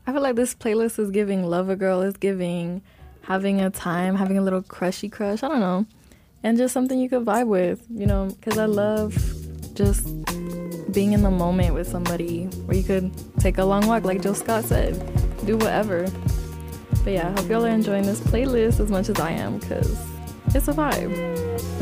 I feel like this playlist is giving love a girl, is giving having a time, having a little crushy crush, I don't know. And just something you could vibe with, you know, because I love just being in the moment with somebody where you could take a long walk, like Jill Scott said, do whatever. But yeah, I hope y'all are enjoying this playlist as much as I am, because it's a vibe.